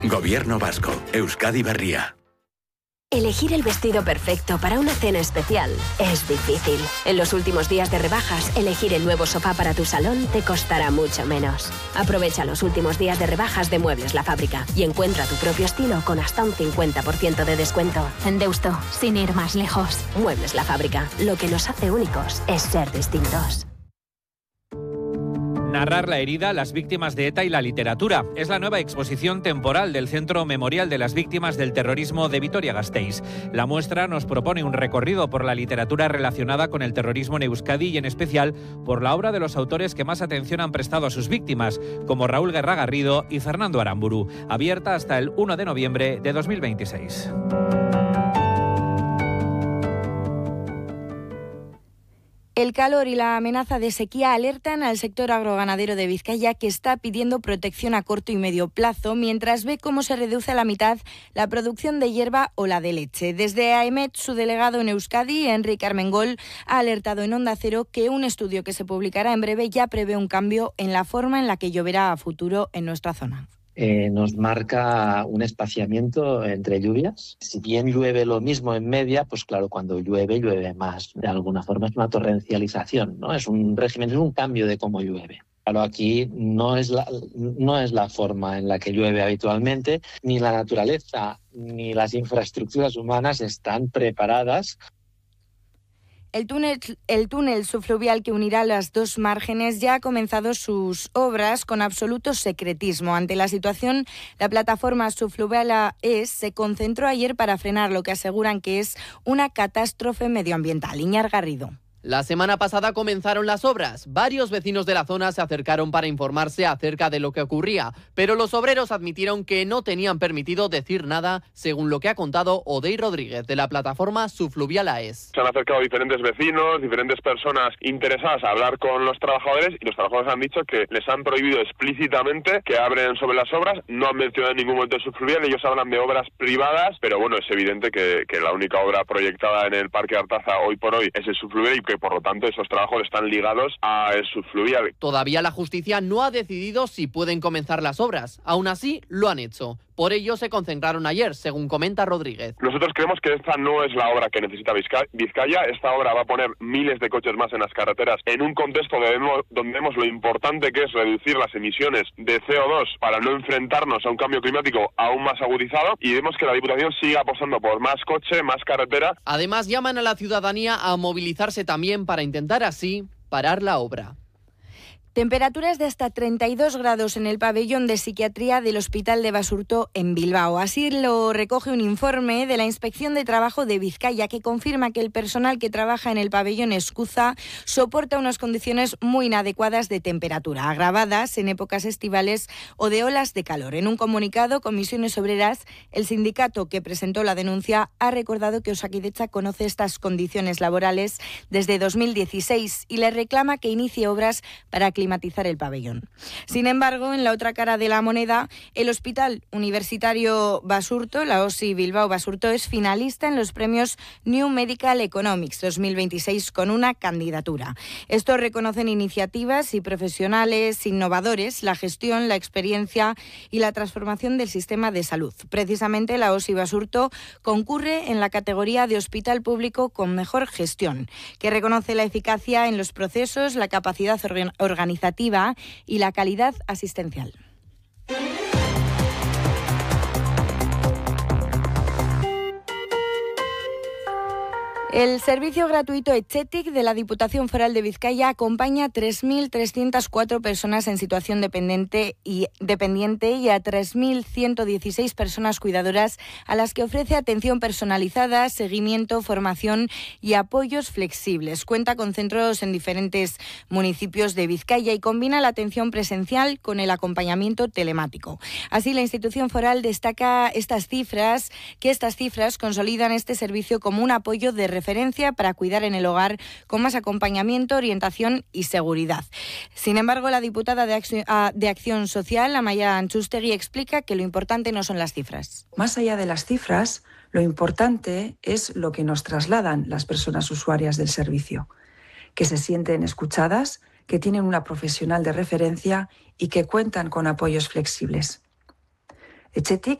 Gobierno vasco, Euskadi Berria. Elegir el vestido perfecto para una cena especial es difícil. En los últimos días de rebajas, elegir el nuevo sofá para tu salón te costará mucho menos. Aprovecha los últimos días de rebajas de Muebles La Fábrica y encuentra tu propio estilo con hasta un 50% de descuento. En Deusto, sin ir más lejos. Muebles La Fábrica. Lo que nos hace únicos es ser distintos. Narrar la herida, las víctimas de ETA y la literatura. Es la nueva exposición temporal del Centro Memorial de las Víctimas del Terrorismo de Vitoria-Gasteiz. La muestra nos propone un recorrido por la literatura relacionada con el terrorismo en Euskadi y en especial por la obra de los autores que más atención han prestado a sus víctimas, como Raúl Guerra Garrido y Fernando Aramburu. Abierta hasta el 1 de noviembre de 2026. El calor y la amenaza de sequía alertan al sector agroganadero de Vizcaya, que está pidiendo protección a corto y medio plazo, mientras ve cómo se reduce a la mitad la producción de hierba o la de leche. Desde AEMET, su delegado en Euskadi, Enrique Armengol, ha alertado en Onda Cero que un estudio que se publicará en breve ya prevé un cambio en la forma en la que lloverá a futuro en nuestra zona. Nos marca un espaciamiento entre lluvias. Si bien llueve lo mismo en media, pues claro, cuando llueve más. De alguna forma es una torrencialización, ¿no? Es un régimen, es un cambio de cómo llueve. Claro, aquí no es la forma en la que llueve habitualmente, ni la naturaleza ni las infraestructuras humanas están preparadas. El túnel subfluvial que unirá las dos márgenes ya ha comenzado sus obras con absoluto secretismo. Ante la situación, la plataforma subfluvial AES se concentró ayer para frenar lo que aseguran que es una catástrofe medioambiental. Iñar Garrido. La semana pasada comenzaron las obras. Varios vecinos de la zona se acercaron para informarse acerca de lo que ocurría, pero los obreros admitieron que no tenían permitido decir nada, según lo que ha contado Odey Rodríguez, de la plataforma subfluvial AES. Se han acercado diferentes vecinos, diferentes personas interesadas a hablar con los trabajadores, y los trabajadores han dicho que les han prohibido explícitamente que hablen sobre las obras. No han mencionado en ningún momento el subfluvial, ellos hablan de obras privadas, pero bueno, es evidente que la única obra proyectada en el Parque Artaza hoy por hoy es el subfluvial y que por lo tanto esos trabajos están ligados a el subfluvial. Todavía la justicia no ha decidido si pueden comenzar las obras. Aún así, lo han hecho. Por ello se concentraron ayer, según comenta Rodríguez. Nosotros creemos que esta no es la obra que necesita Vizcaya. Esta obra va a poner miles de coches más en las carreteras en un contexto donde vemos lo importante que es reducir las emisiones de CO2 para no enfrentarnos a un cambio climático aún más agudizado, y vemos que la Diputación sigue apostando por más coche, más carretera. Además, llaman a la ciudadanía a movilizarse también para intentar así parar la obra. Temperaturas de hasta 32 grados en el pabellón de psiquiatría del Hospital de Basurto en Bilbao. Así lo recoge un informe de la Inspección de Trabajo de Vizcaya, que confirma que el personal que trabaja en el pabellón Escuza soporta unas condiciones muy inadecuadas de temperatura, agravadas en épocas estivales o de olas de calor. En un comunicado, Comisiones Obreras, el sindicato que presentó la denuncia, ha recordado que Osakidetza conoce estas condiciones laborales desde 2016 y le reclama que inicie obras para climatizar el pabellón. Sin embargo, en la otra cara de la moneda, el Hospital Universitario Basurto, la OSI Bilbao Basurto, es finalista en los premios New Medical Economics 2026 con una candidatura. Estos reconocen iniciativas y profesionales innovadores, la gestión, la experiencia y la transformación del sistema de salud. Precisamente la OSI Basurto concurre en la categoría de hospital público con mejor gestión, que reconoce la eficacia en los procesos, la capacidad organizativa y la calidad asistencial. El servicio gratuito Etxetik de la Diputación Foral de Vizcaya acompaña a 3.304 personas en situación dependiente y a 3.116 personas cuidadoras a las que ofrece atención personalizada, seguimiento, formación y apoyos flexibles. Cuenta con centros en diferentes municipios de Vizcaya y combina la atención presencial con el acompañamiento telemático. Así, la institución foral destaca estas cifras consolidan este servicio como un apoyo de referencia para cuidar en el hogar con más acompañamiento, orientación y seguridad. Sin embargo, la diputada de Acción Social, Amaia Antxustegui, explica que lo importante no son las cifras. Más allá de las cifras, lo importante es lo que nos trasladan las personas usuarias del servicio, que se sienten escuchadas, que tienen una profesional de referencia y que cuentan con apoyos flexibles. Etxetik